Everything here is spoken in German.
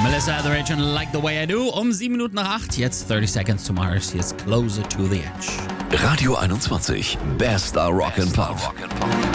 Melissa Etheridge und Like the Way I Do. Um 7 Minuten nach 8. Jetzt 30 Seconds to Mars. Hier ist Closer to the Edge. Radio 21. Bester Rock'n'Pop.